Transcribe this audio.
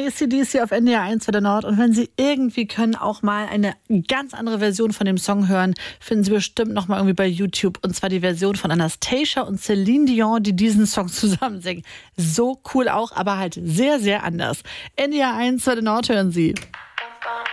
AC/DC auf NDR 1 für der Nord. Und wenn Sie irgendwie können, auch mal eine ganz andere Version von dem Song hören, finden Sie bestimmt noch mal irgendwie bei YouTube. Und zwar die Version von Anastasia und Celine Dion, die diesen Song zusammen singen. So cool auch, aber halt sehr, sehr anders. NDR 1 für der Nord hören Sie.